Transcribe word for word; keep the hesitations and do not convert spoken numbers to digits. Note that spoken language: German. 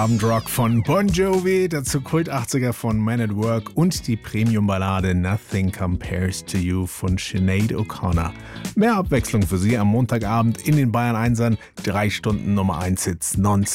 Abendrock von Bon Jovi, dazu Kult achtziger von Man at Work und die Premium-Ballade Nothing Compares to You von Sinead O'Connor. Mehr Abwechslung für Sie am Montagabend in den Bayern Einsern, drei Stunden Nummer eins Hits nonstop.